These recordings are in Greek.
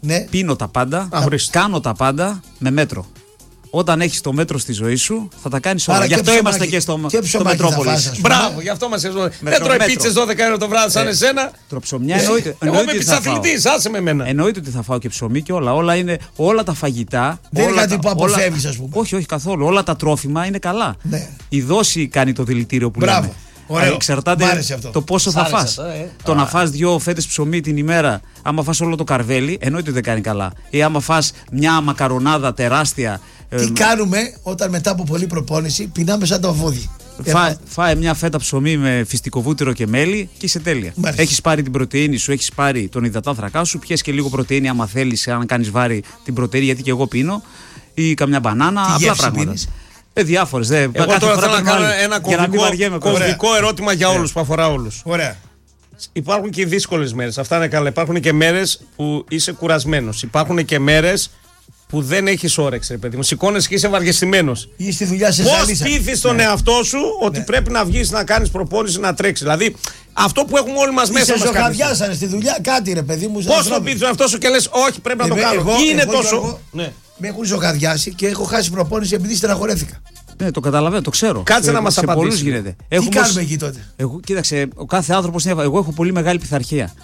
Ναι. Πίνω τα πάντα, κάνω τα πάντα με μέτρο. Όταν έχεις το μέτρο στη ζωή σου, θα τα κάνεις όλα. Γι' αυτό είμαστε και στο Μετρόπολης. Μπράβο, γι' αυτό μας έζω. Δεν τρώει πίτσες 12 ώρα το βράδυ σαν εσένα. Τροψωμιά εννοείται. Εγώ είμαι πισαθλητής, άσε με εμένα. Εννοείται ότι θα φάω και ψωμί και όλα. Όλα τα φαγητά. Δεν είναι κάτι που αποφεύγεις, ας πούμε. Όχι καθόλου. Όλα τα τρόφιμα είναι καλά. Η δόση κάνει το δηλητήριο που λέμε. Εξαρτάται το πόσο θα φας. Το να φας 2 φέτες ψωμί την ημέρα, άμα φας όλο το καρβέλι, εννοείται ότι δεν κάνει καλά. Ή άμα φας μια μακαρονάδα τεράστια. Τι κάνουμε όταν μετά από πολλή προπόνηση πεινάμε σαν το αβόδι? Φάε μια φέτα ψωμί με φυστικό βούτυρο και μέλι και είσαι τέλεια. Έχεις πάρει την πρωτεΐνη σου, έχεις πάρει τον υδατάνθρακά σου, πιες και λίγο πρωτεΐνη άμα θέλεις, αν κάνεις βάρη την πρωτεΐνη, γιατί και εγώ πίνω, ή καμιά μπανάνα, απλά πράγματα. Διάφορες. Εγώ τώρα θέλω να κάνω ένα κομβικό ερώτημα για όλους, που αφορά όλους. Ωραία. Υπάρχουν και δύσκολες μέρες. Αυτά είναι καλά. Υπάρχουν και μέρες που είσαι κουρασμένος. Υπάρχουν και μέρες που δεν έχεις όρεξη, ρε παιδί μου. Σηκώνεσαι και είσαι βαριεστημένος. Ή στη δουλειά σε πώς πείθεις τον εαυτό σου ότι πρέπει να βγεις να κάνεις προπόνηση, να τρέξεις? Δηλαδή, αυτό που έχουμε όλοι μας μέσα. Είσαι ζωγαδιάσανε στη δουλειά, κάτι ρε παιδί μου. Πώς το πείθεις τον εαυτό σου και λες, όχι, πρέπει να το κάνω? Ή είναι τόσο. Με έχουν ζωγαδιάσει και έχω χάσει προπόνηση επειδή στεναχωρέθηκα. Ναι, το καταλαβαίνω, το ξέρω. Κάτσε να μας απαντήσεις. Γίνεται. Τι κάνουμε εκεί τότε? Κοίταξε, ο κάθε άνθρωπος είναι. Εγώ έχω πολύ μεγάλη πειθαρχία.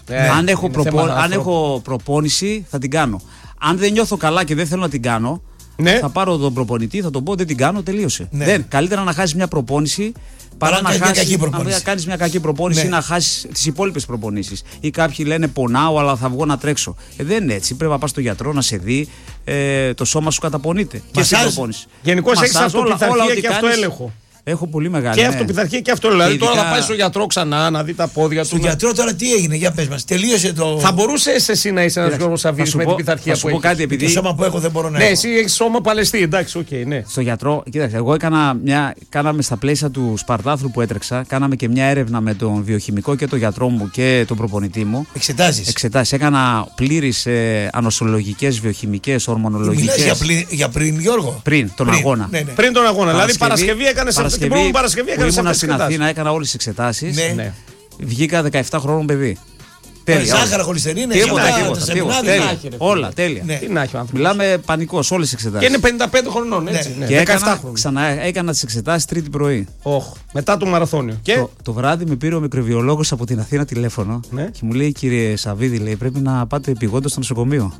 Αν έχω προπόνηση, θα την κάνω. Αν δεν νιώθω καλά και δεν θέλω να την κάνω, θα πάρω τον προπονητή, θα τον πω δεν την κάνω, τελείωσε. Καλύτερα να χάσεις μια προπόνηση παρά να κάνεις μια κακή προπόνηση ή να χάσεις τις υπόλοιπες προπονήσεις. Ή κάποιοι λένε πονάω, αλλά θα βγω να τρέξω. Δεν είναι έτσι. Πρέπει να πας στον γιατρό να σε δει. Το σώμα σου καταπονείται. Και στην προπόνηση. Γενικώς έχεις αυτοπειθαρχία και αυτοέλεγχο. Έχω πολύ μεγάλη. Και αυτοπειθαρχία και αυτό. Δηλαδή τώρα θα πάει στο γιατρό ξανά να δει τα πόδια του. Στον γιατρό τώρα τι έγινε, για πες μας. Τελείωσε το. Θα μπορούσες εσύ να είσαι ένας Γιώργος Σαββίδης με την πειθαρχία που έχεις? Κάτι, επειδή... Το σώμα που έχω δεν μπορώ να έχω. Ναι, εσύ έχεις σώμα Παλαιστή, εντάξει, οκ, ναι. Στο γιατρό, κοίταξε, εγώ κάναμε στα πλαίσια του Σπαρτάθλου που έτρεξα, κάναμε και μια έρευνα με τον βιοχημικό και τον γιατρό μου και τον προπονητή μου. Εξετάσεις. Έκανα πλήρεις ανοσολογικές, βιοχημικές, ορμονολογικές. Μιλάς για πριν, Γιώργο? Πριν τον αγώνα. Πριν τον αγώνα. Δηλαδή Παρασκευή έκανες. Την πρώτη Παρασκευή έκανες. Ήμουνα στην Αθήνα, έκανα όλες τις εξετάσεις. Ναι. Βγήκα 17 χρόνων παιδί. Τέλεια. Ζάχαρα, χολυστερίνη, τίποτα. Όλα, τέλεια. Τι να έχει ο άνθρωπος. Μιλάμε πανικός, όλες τις εξετάσεις. Και είναι 55 χρονών, έτσι. Και έκανα τις εξετάσεις Τρίτη πρωί. Μετά το μαραθώνιο. Και το βράδυ με πήρε ο μικροβιολόγος από την Αθήνα τηλέφωνο και μου λέει, κύριε Σαββίδη, λέει, πρέπει να πάτε επειγόντως στο νοσοκομείο.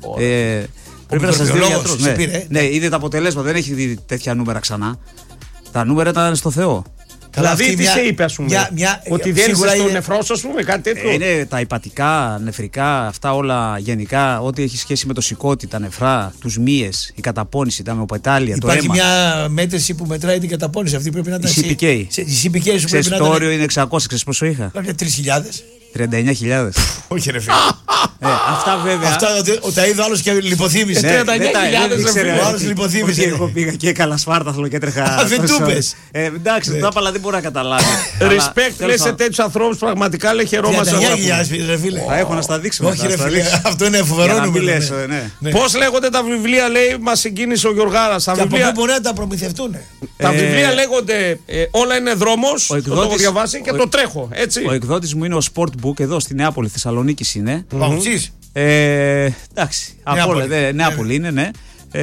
Πρέπει να σας δει ο γιατρός. Ναι, είδε τα αποτελέσματα, δεν έχει δει τέτοια νούμερα ξανά. Τα νούμερα ήταν στο Θεό. Δηλαδή τι σε είπε, ας πούμε? Ότι διέλυσες τον νεφρό σου, ας πούμε, κάτι τέτοιο? Είναι τα υπατικά, νεφρικά, αυτά όλα γενικά. Ό,τι έχει σχέση με το σηκώτη, τα νεφρά, τους μύες, η καταπώνηση, τα μυοπετάλια, το αίμα. Υπάρχει μια μέτρηση που μετράει την καταπώνηση. Αυτή πρέπει να ήταν. Η CPK. Η CPK σου πρέπει να ήταν. Το όριο είναι 600, ξέρεις πόσο είχα? 3.000. 39.000. Όχι, ρε φίλε. Αυτά βέβαια. Αυτά τα είδε άλλο και λιποθύμησε. 39.000 ο άλλο λιποθύμησε. Εγώ πήγα και έκανα Σπάρταθλο και έτρεχα. Δεν του πες. Εντάξει, το άπαλα δεν μπορώ να καταλάβει. Respect, λες σε τέτοιους ανθρώπους, πραγματικά λέει χαιρόμαστε. 39.000, ρε φίλε. Θα έχω να στα δείξουμε. Όχι, ρε φίλε. Αυτό είναι φοβερό νούμερο. Πώς λέγονται τα βιβλία, λέει, μας συγκίνησε ο Γιωργάρας. Και από πού μπορεί να τα προμηθευτούν? Τα βιβλία λέγονται Όλα είναι δρόμος. Το έχω διαβάσει και το τρέχω. Ο εκδότης μου είναι ο Sportbook, εδώ στη Νεάπολη, Θεσσαλονίκη είναι. Παουτσής. Εντάξει, από όλα. Νεάπολη είναι, ναι.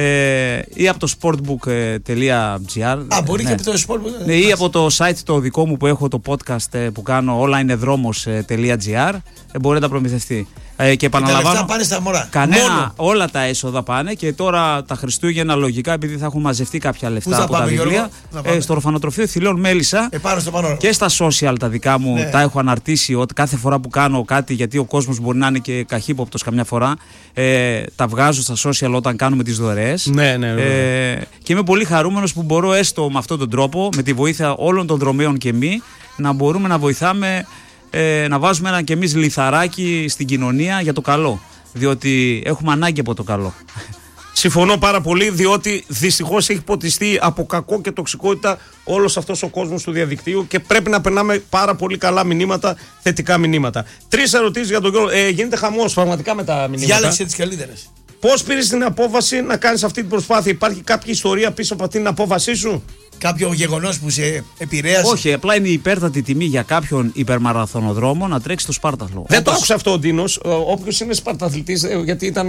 Ή από το sportbook.gr. Μπορεί και από το sportbook. Ναι, ή από το site το δικό μου που έχω το podcast που κάνω, όλαinedromos.gr. Μπορεί να τα προμηθευτεί. Και επαναλαμβάνω. Τα λεφτά πάνε στα μωρά. Όλα τα έσοδα πάνε και τώρα τα Χριστούγεννα λογικά, επειδή θα έχουν μαζευτεί κάποια λεφτά από τα βιβλία. Στο ορφανοτροφείο Θηλιών Μέλισσα. Και στα social τα δικά μου τα έχω αναρτήσει ότι κάθε φορά που κάνω κάτι, γιατί ο κόσμος μπορεί να είναι και καχύποπτος καμιά φορά, τα βγάζω στα social όταν κάνουμε τις δωρεές. Ναι. Και είμαι πολύ χαρούμενος που μπορώ έστω με αυτόν τον τρόπο, με τη βοήθεια όλων των δρομέων και μη, να μπορούμε να βοηθάμε. Να βάζουμε ένα κι εμείς λιθαράκι στην κοινωνία για το καλό. Διότι έχουμε ανάγκη από το καλό. Συμφωνώ πάρα πολύ, διότι δυστυχώς έχει ποτιστεί από κακό και τοξικότητα όλος αυτός ο κόσμος του διαδικτύου και πρέπει να περνάμε πάρα πολύ καλά μηνύματα, θετικά μηνύματα. 3 ερωτήσεις για τον Γιώργο. Γίνεται χαμός πραγματικά με τα μηνύματα. Διάλεξε τις καλύτερες. Πώς πήρες την απόφαση να κάνεις αυτή την προσπάθεια? Υπάρχει κάποια ιστορία πίσω από αυτή την απόφασή σου? Κάποιο γεγονός που σε επηρέασε? Όχι, απλά είναι η υπέρτατη τιμή για κάποιον υπερμαραθωνοδρόμο να τρέξει το Σπάρταθλο. Δεν το άκουσα αυτό ο Ντίνος. Όποιος είναι σπαρταθλητής, γιατί ήταν